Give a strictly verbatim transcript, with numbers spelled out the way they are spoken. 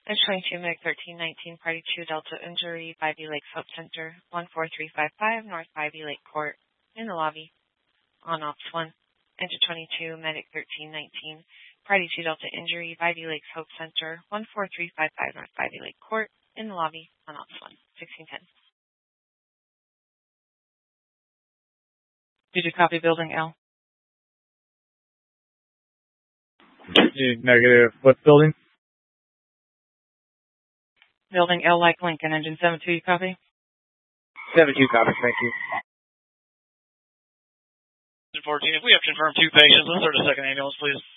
Edge twenty-two, Medic thirteen nineteen, Party two, Delta Injury, Ivy Lake Hope Center, one four three five five, North Ivy Lake Court, in the lobby, on Ops one. Edge twenty-two, Medic thirteen nineteen, Party two, Delta Injury, Ivy Lake Hope Center, one four three five five, North Ivy Lake Court, in the lobby, on Ops one, sixteen ten. Did you copy Building L? Negative. What building? Building L like Lincoln, engine seven two, you copy? seven two, copy, thank you. fourteen, if we have confirmed two patients, let's start a second ambulance, please.